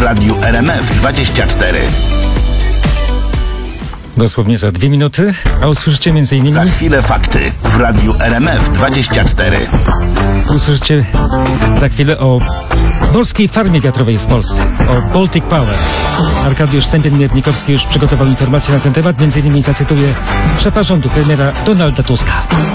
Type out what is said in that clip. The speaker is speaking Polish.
radiu RMF24. Dosłownie za 2 minuty, a usłyszycie m.in. Za chwilę fakty w radiu RMF24. Usłyszycie za chwilę o polskiej farmie wiatrowej w Polsce, o Baltic Power. Arkadiusz Stępień-Miernikowski już przygotował informacje na ten temat, m.in. zacytuję szefa rządu, premiera Donalda Tuska.